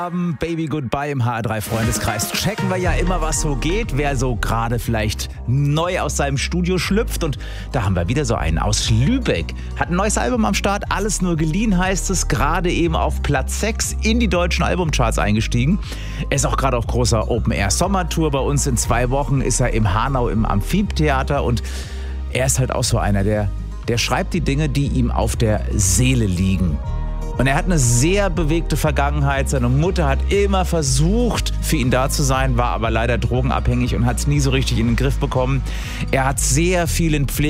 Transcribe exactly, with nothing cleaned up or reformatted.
Am Baby Goodbye im H R drei Freundeskreis checken wir ja immer, was so geht, wer so gerade vielleicht neu aus seinem Studio schlüpft. Und da haben wir wieder so einen aus Lübeck. Hat ein neues Album am Start, alles nur geliehen heißt es, gerade eben auf Platz sechs in die deutschen Albumcharts eingestiegen. Er ist auch gerade auf großer Open-Air-Sommertour. Bei uns in zwei Wochen ist er im Hanau im Amphitheater und er ist halt auch so einer, der, der schreibt die Dinge, die ihm auf der Seele liegen. Und er hat eine sehr bewegte Vergangenheit. Seine Mutter hat immer versucht, für ihn da zu sein, war aber leider drogenabhängig und hat es nie so richtig in den Griff bekommen. Er hat sehr viel in Pflege